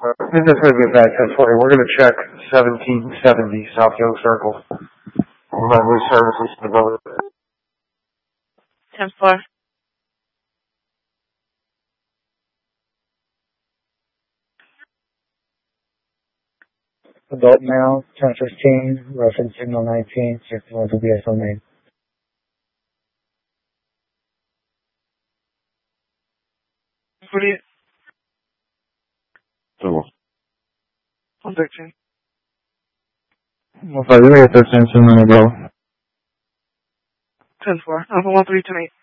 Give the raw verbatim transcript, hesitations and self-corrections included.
This is going to be a bad ten forty. We're going to check seventeen seventy South Young Circle. We'll have new services to go with it. ten four. Adult male, ten fifteen, reference signal nineteen, sixty-one to B S L main. forty-eight. So, one thirteen. Well, if I really get thirteen, so then I go. ten four. Alpha one three ten eight.